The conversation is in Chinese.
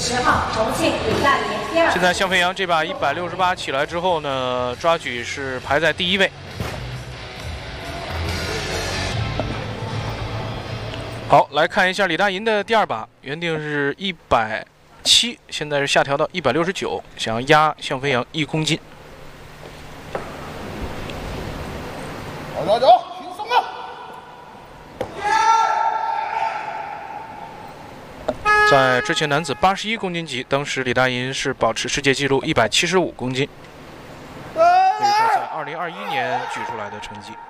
10号重庆李大银第二。 现在向飞扬这把168起来之后呢，抓举是排在第1位。好，来看一下李大银的第2把，原定是170，现在是下调到169，想要压向飞扬1公斤。 走，轻松啊！ 在之前男子81公斤级，当时李大银是保持世界纪录175公斤，这是他在2021年举出来的成绩。